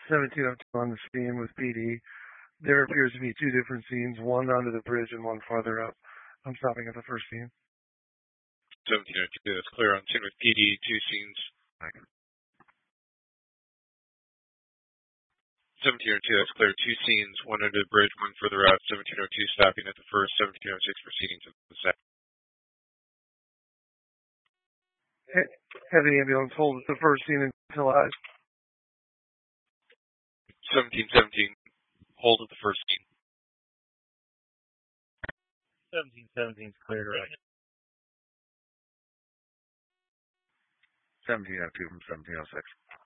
1702 on the scene with PD. There appears to be two different scenes, one under the bridge and one farther up. I'm stopping at the first scene. 1702, that's clear on scene with PD, two scenes. 1702, that's clear, two scenes, one under the bridge, one further out. 1702, stopping at the first. 1706, proceeding to the second. Have the ambulance hold the first scene until I... 1717, hold at the first scene. 1717 is clear to right. 1702 from 1706.